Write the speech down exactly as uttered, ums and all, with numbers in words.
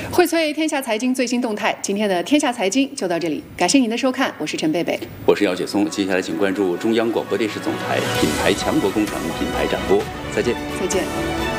荟萃天下财经最新动态，今天的天下财经就到这里，感谢您的收看，我是陈贝贝， 我是姚雪松。接下来请关注中央广播电视总台品牌强国工厂品牌展播，再见， 再见。